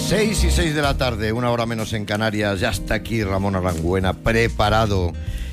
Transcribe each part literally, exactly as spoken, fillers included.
seis y seis de la tarde, una hora menos en Canarias. Ya está aquí Ramón Arangüena, preparado.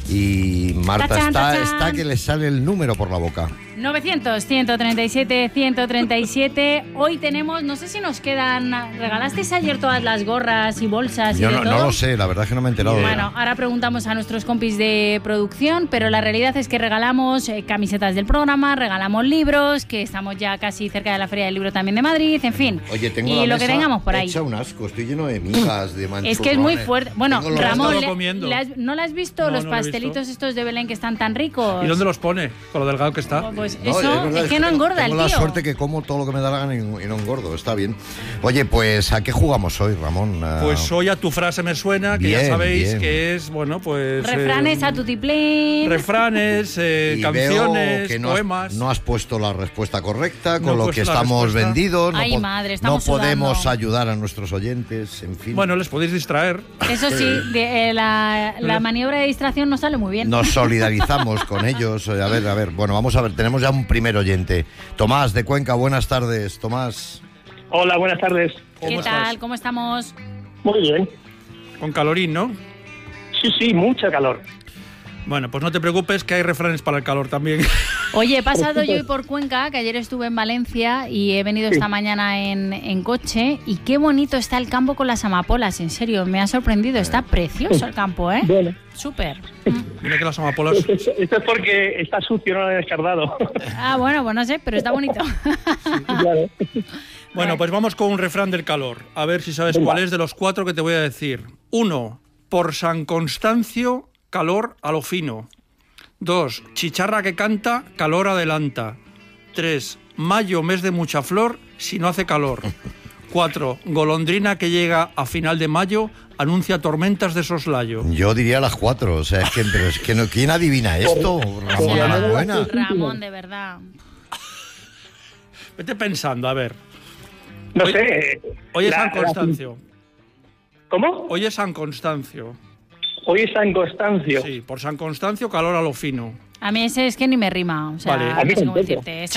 Y Marta Tachán, está, tachán. está que le sale el número por la boca. novecientos, ciento treinta y siete, ciento treinta y siete. Hoy tenemos, no sé si nos quedan... ¿Regalasteis ayer todas las gorras y bolsas y Yo de no, todo? no lo sé, la verdad es que no me he enterado. Bueno, ahora preguntamos a nuestros compis de producción, pero la realidad es que regalamos eh, camisetas del programa, regalamos libros, que estamos ya casi cerca de la Feria del Libro también de Madrid, en fin. Oye, tengo y la lo mesa que tengamos por ahí. hecha un asco, estoy lleno de migas, de manchurrones. Es que es muy fuerte. Bueno, Tengo los- Ramón, estado le- comiendo. le has- ¿no lo has visto? No, Los no lo he pastelitos visto. estos de Belén que están tan ricos. ¿Y dónde los pone? Con lo delgado que está. Pues No, eso, verdad, es que no tengo- engorda el Tengo tío. la suerte que como todo lo que me da la gana y, y no engordo, está bien. Oye, pues ¿a qué jugamos hoy, Ramón? Ah, Pues hoy a tu frase me suena, que Bien, ya sabéis bien. que es, bueno, pues... Refranes eh, a tutiplén. Refranes, eh, y canciones, veo que no has- poemas... no has puesto la respuesta correcta, No con he lo puesto que la estamos respuesta. vendidos. No, Ay, po- madre, no estamos podemos sudando. ayudar a nuestros oyentes, en fin. Bueno, les podéis distraer. Eso sí, de, eh, la, la maniobra de distracción no sale muy bien. Nos solidarizamos con ellos. A ver, a ver. Bueno, vamos a ver. Tenemos ya un primer oyente. Tomás, de Cuenca. Buenas tardes, Tomás. Hola, buenas tardes. ¿Qué ¿Cómo tal? estás? ¿Cómo estamos? Muy bien. Con calorín, ¿no? Sí, sí, mucha calor. Bueno, pues no te preocupes que hay refranes para el calor también. Oye, he pasado yo hoy por Cuenca, que ayer estuve en Valencia y he venido esta mañana en, en coche. Y qué bonito está el campo con las amapolas, en serio, me ha sorprendido. Está precioso el campo, ¿eh? Bueno, Súper. Mira que las amapolas... esto, esto es porque está sucio, no lo he descartado. Ah, bueno, pues no sé, pero está bonito. Claro. Bueno, pues vamos con un refrán del calor. A ver si sabes cuál es de los cuatro que te voy a decir. Uno, por San Constancio, calor a lo fino. Dos, chicharra que canta, calor adelanta. Tres, mayo, mes de mucha flor, si no hace calor. Cuatro, golondrina que llega a final de mayo, anuncia tormentas de soslayo. Yo diría las cuatro. O sea, es que, pero es que no, ¿quién adivina esto? Ramón Arangüena. Ramón, de verdad. Vete pensando, a ver. No Hoy- sé. Hoy es la- San Constancio. ¿Cómo? Hoy es San Constancio. Hoy es San Constancio. Sí, por San Constancio, calor a lo fino. A mí ese es que ni me rima. O sea, Vale. no A mí sé cómo tampoco. decirte. Es